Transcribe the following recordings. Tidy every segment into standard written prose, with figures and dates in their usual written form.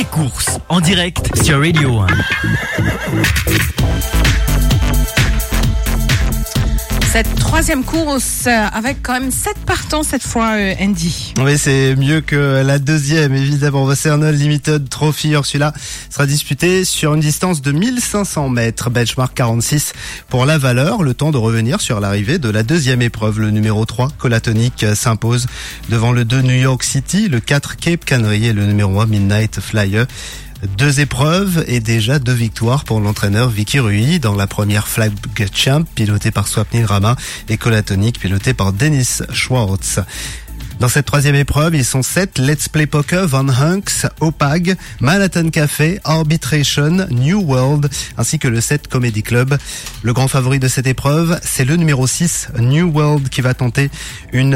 courses en direct sur Radio 1. Cette troisième course avec quand même 7 partants cette fois, Andy. Oui, c'est mieux que la deuxième, évidemment. Vossernoll Limited Trophy Ursula sera disputée sur une distance de 1500 mètres. Benchmark 46 pour la valeur. Le temps de revenir sur l'arrivée de la deuxième épreuve. Le numéro 3, Colatonic, s'impose devant le 2 New York City, le 4 Cape Canary et le numéro 1 Midnight Flyer. 2 épreuves et déjà 2 victoires pour l'entraîneur Vicky Rui dans la première Flag Champ pilotée par Swapnil Rama et Colatonic pilotée par Dennis Schwartz. Dans cette troisième épreuve, ils sont 7, Let's Play Poker, Van Hunks, Opag, Manhattan Café, Arbitration, New World, ainsi que le 7 Comedy Club. Le grand favori de cette épreuve, c'est le numéro 6, New World, qui va tenter une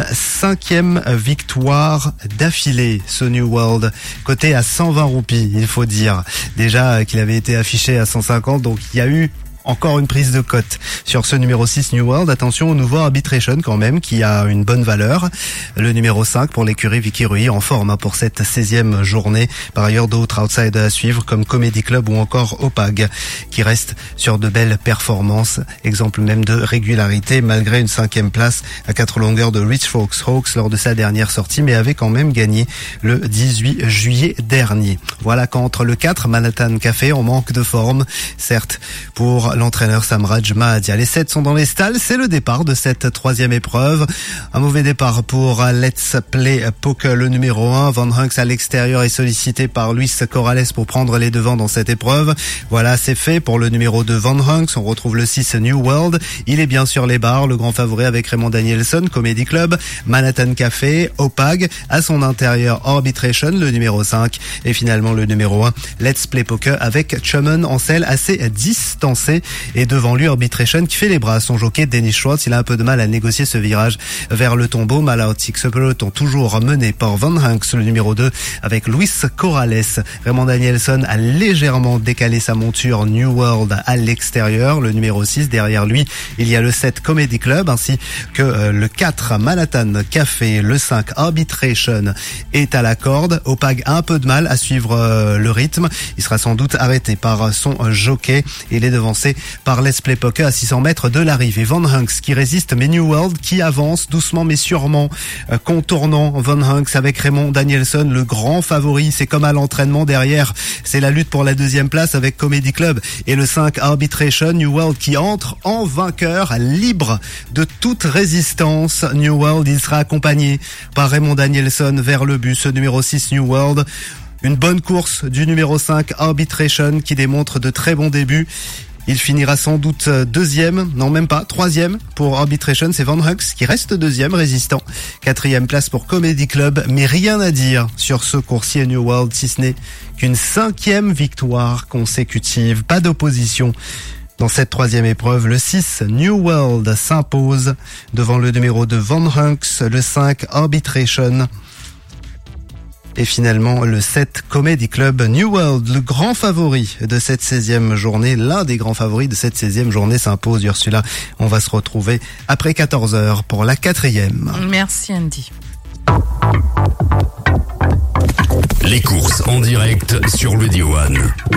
5e victoire d'affilée, ce New World. Coté à 120 roupies, il faut dire. Déjà qu'il avait été affiché à 150, donc il y a eu encore une prise de cote sur ce numéro 6 New World. Attention au nouveau Arbitration quand même, qui a une bonne valeur. Le numéro 5 pour l'écurie Vicky Rui en forme pour cette 16e journée. Par ailleurs, d'autres outsiders à suivre comme Comedy Club ou encore Opag, qui restent sur de belles performances. Exemple même de régularité malgré une 5e place à 4 longueurs de Rich Fox Hawks lors de sa dernière sortie, mais avait quand même gagné le 18 juillet dernier. Voilà qu'entre le 4 Manhattan Café, on manque de forme, certes, pour l'entraîneur Samraj Mahadia. Les 7 sont dans les stalles, c'est le départ de cette troisième épreuve. Un mauvais départ pour Let's Play Poker, le numéro 1. Van Hunks à l'extérieur est sollicité par Luis Corrales pour prendre les devants dans cette épreuve. Voilà, c'est fait pour le numéro 2 Van Hunks. On retrouve le 6 New World. Il est bien sur les barres, le grand favori avec Raymond Danielson, Comedy Club, Manhattan Café, Opag. À son intérieur, Arbitration, le numéro 5. Et finalement, le numéro 1, Let's Play Poker avec Chuman en selle assez distancé. Et devant lui, Arbitration qui fait les bras à son jockey Dennis Schwartz. Il a un peu de mal à négocier ce virage vers le tombeau. Malaotic, ce peloton toujours mené par Van Hunks, le numéro 2, avec Luis Corrales. Raymond Danielson a légèrement décalé sa monture New World à l'extérieur. Le numéro 6, derrière lui, il y a le 7 Comedy Club, ainsi que le 4 Manhattan Café. Le 5 Arbitration est à la corde. Opag a un peu de mal à suivre le rythme. Il sera sans doute arrêté par son jockey. Il est devancé par Let's Play Poker à 600 mètres de l'arrivée. Van Hunks qui résiste, mais New World qui avance doucement mais sûrement, contournant Van Hunks avec Raymond Danielson, le grand favori. C'est comme à l'entraînement derrière. C'est la lutte pour la deuxième place avec Comedy Club et le 5 Arbitration. New World qui entre en vainqueur, libre de toute résistance. New World, il sera accompagné par Raymond Danielson vers le but. Ce numéro 6 New World. Une bonne course du numéro 5 Arbitration qui démontre de très bons débuts. Il finira sans doute deuxième, non même pas, troisième pour Arbitration, c'est Van Hunks qui reste deuxième résistant. 4e place pour Comedy Club, mais rien à dire sur ce coursier New World, si ce n'est qu'une 5e victoire consécutive, pas d'opposition. Dans cette troisième épreuve, le 6 New World s'impose devant le numéro 2 Van Hunks, le 5 Arbitration. Et finalement, le 7 Comedy Club New World, le grand favori de cette 16e journée, l'un des grands favoris de cette 16e journée s'impose. Ursula, on va se retrouver après 14h pour la 4e. Merci Andy. Les courses en direct sur Radio 1.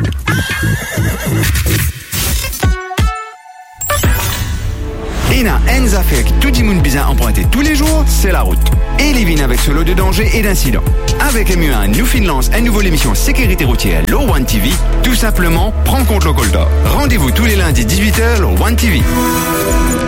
Ina Enza fait que tout le monde bien emprunté tous les jours, c'est la route. Et les vignes avec ce lot de dangers et d'incidents. Avec MU1, Newfield lance une nouvelle émission sécurité routière, le One TV. Tout simplement, prends compte le col d'or. Rendez-vous tous les lundis 18h, le One TV.